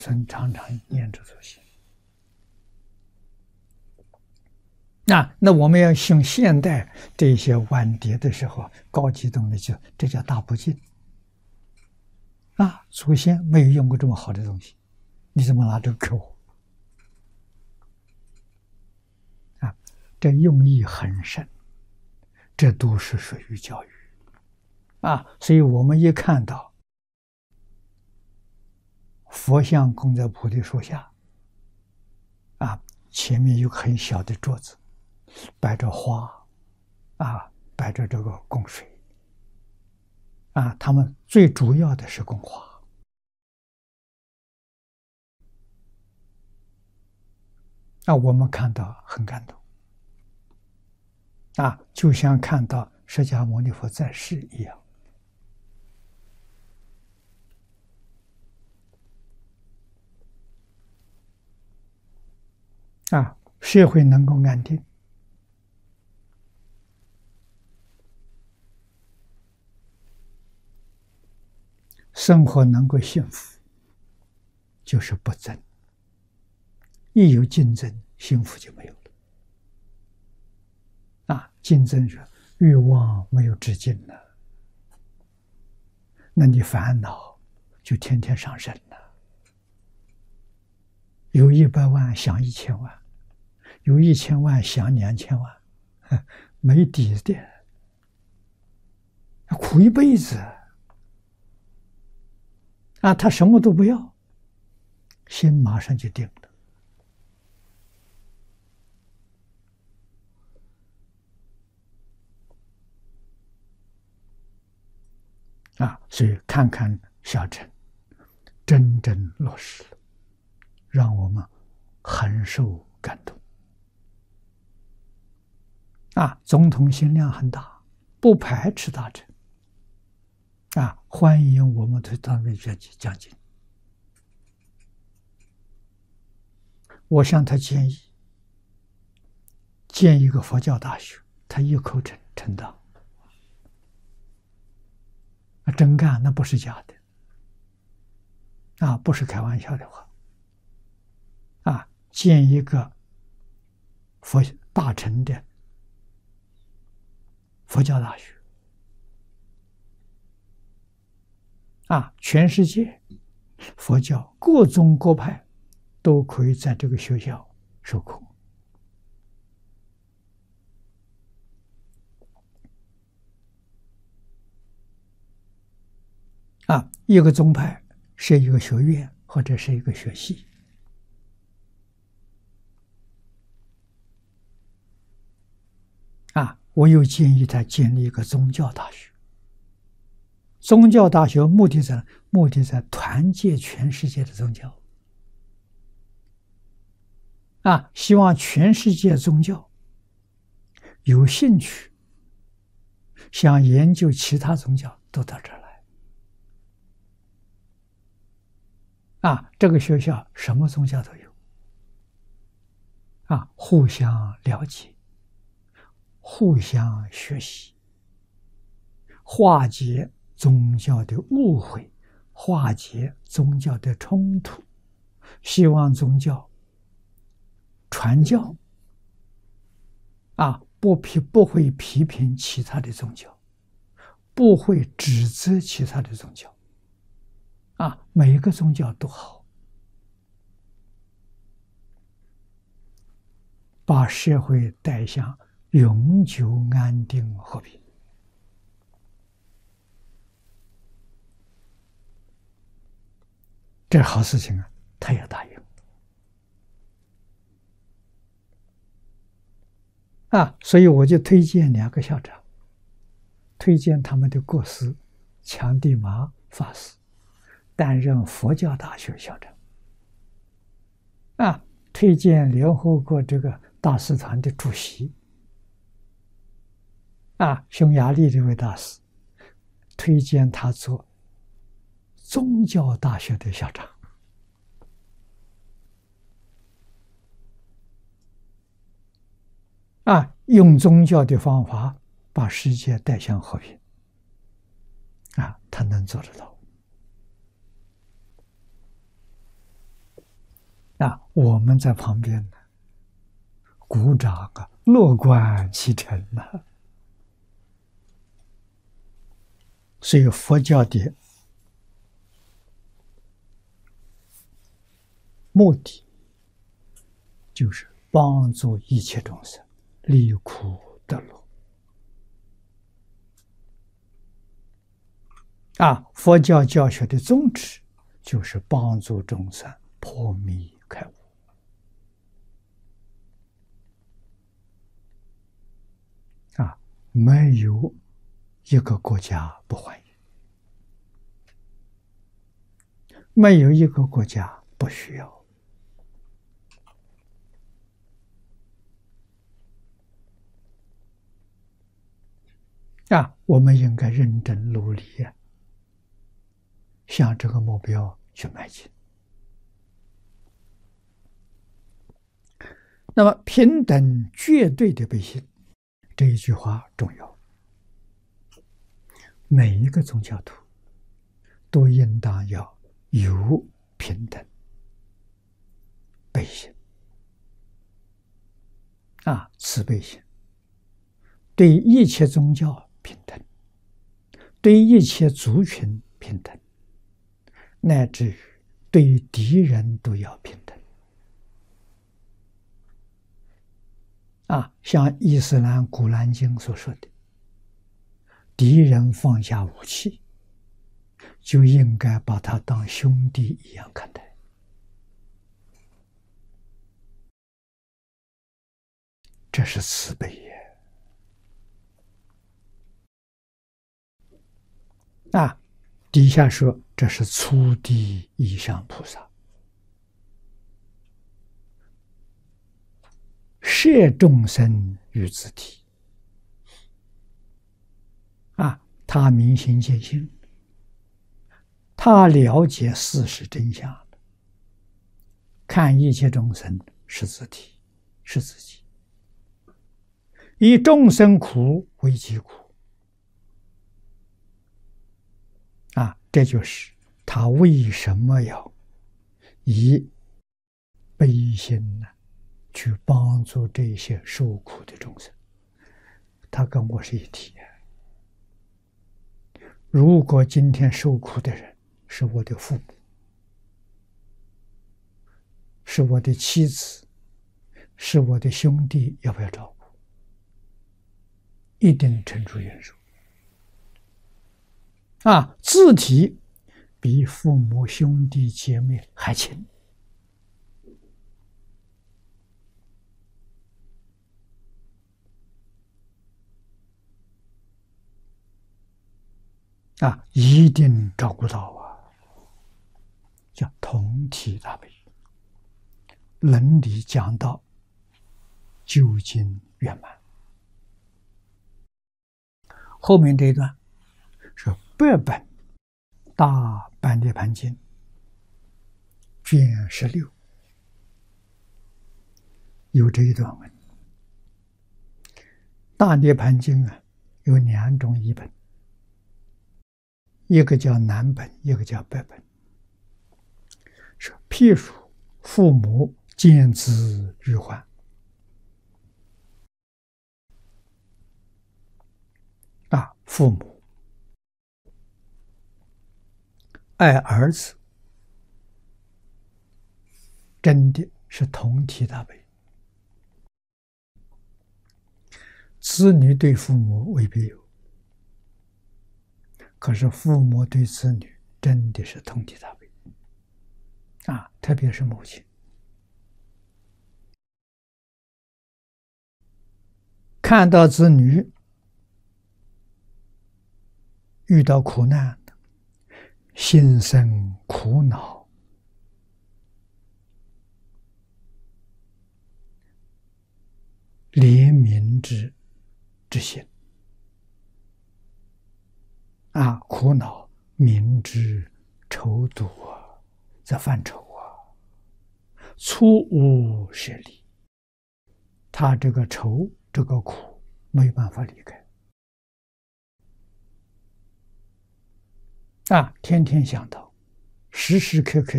曾常常念这座经。那我们要用现代这些晚碟的时候，高级动力这叫大部经啊！祖先没有用过这么好的东西，你怎么拿这个给我？啊，这用意很深，这都是属于教育啊！所以我们一看到佛像供在菩提树下，啊，前面有很小的桌子，摆着花，啊，摆着这个供水，啊，他们最主要的是供花。啊，我们看到很感动，啊，就像看到释迦牟尼佛在世一样。啊，社会能够安定，生活能够幸福，就是不争。一有竞争，幸福就没有了。啊，竞争是欲望没有止境了，那你烦恼就天天上升了。有100万想1000万，有1000万想2000万，没底的，苦一辈子啊！他什么都不要，心马上就定了。啊，所以看看小乘真正落实了，让我们很受感动。啊，总统心量很大，不排斥大乘，啊，欢迎我们对他们讲经。我向他建议，建一个佛教大学，他一口承当。真干，那不是假的，啊，不是开玩笑的话，啊，建一个佛大乘的佛教大学，啊，全世界佛教各宗各派都可以在这个学校授课。啊，一个宗派是一个学院或者是一个学系，啊，我又建议他建立一个宗教大学。宗教大学目的在团结全世界的宗教，啊，希望全世界宗教有兴趣想研究其他宗教都到这儿来。啊，这个学校什么宗教都有，啊，互相了解，互相学习，化解宗教的误会，化解宗教的冲突，希望宗教传教，啊，不会批评其他的宗教，不会指责其他的宗教。啊，每一个宗教都好，把社会带向永久安定和平。这好事情啊，他也答应。啊，所以我就推荐2个校长，推荐他们的国师强地麻法师担任佛教大学校长，啊，推荐联合国这个大使团的主席，啊，匈牙利这位大使，推荐他做宗教大学的校长，啊，用宗教的方法把世界带向和平，啊，他能做得到。 我们在旁边呢，鼓掌啊，乐观其成呐。所以佛教的目的就是帮助一切众生离苦得乐。佛教教学的宗旨就是帮助众生破迷开悟。没有一个国家不欢迎，没有一个国家不需要。我们应该认真努力向这个目标去迈进。那么，平等绝对的悲心，这一句话重要。每一个宗教徒都应当要有平等悲心慈悲心，对一切宗教平等，对一切族群平等，乃至于对敌人都要平等。像伊斯兰古兰经所说的，敌人放下武器，就应该把他当兄弟一样看待。这是慈悲也。底下说这是初地以上菩萨，摄众生于自体。他明心见性，他了解事实真相，看一切众生是自体，是自己，以众生苦为己苦。这就是他为什么要以悲心去帮助这些受苦的众生。他跟我是一体。如果今天受苦的人是我的父母，是我的妻子，是我的兄弟，要不要照顾？一定伸出援手。自体比父母兄弟姐妹还亲。一定照顾到叫同体大悲，伦理讲到究竟圆满。后面这一段是8本大般涅盘经卷16有这一段文。大涅盘经有2种译本，一个叫南本，一个叫北本。说譬如父母见子欲还，父母爱儿子，真的是同体大悲。子女对父母未必有，可是父母对子女真的是同体大悲特别是母亲，看到子女遇到苦难，心生苦恼，怜悯之心苦恼明知愁毒在犯愁粗无舍离，他这个愁这个苦没办法离开天天想到，时时刻刻